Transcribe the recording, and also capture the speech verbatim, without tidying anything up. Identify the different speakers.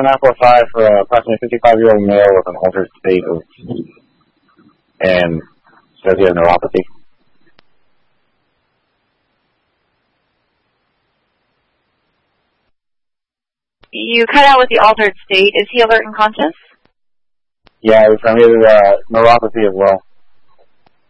Speaker 1: a nine four five for uh, approximately fifty-five-year-old male with an altered state of, and says he has neuropathy.
Speaker 2: You cut out with the altered state. Is he alert and conscious?
Speaker 1: Yeah, it was from his uh, neuropathy as well.